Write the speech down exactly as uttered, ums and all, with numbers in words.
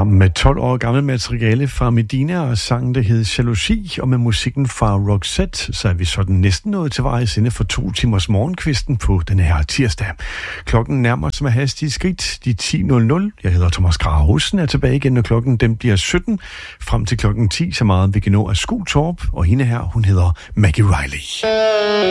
Sammen med tolv år gammel materiale fra Medina og sangen, der hed Jalousi, og med musikken fra Roxette, så er vi sådan næsten nået til vejs ende for to timers morgenkvisten på den her tirsdag. Klokken nærmer sig med hastige skridt de ti nul nul. Jeg hedder Thomas Grahusen, er tilbage igen, når klokken den bliver sytten. Frem til klokken ti, så meget vi kan nå af Skutorp, og hende her, hun hedder Maggie Riley.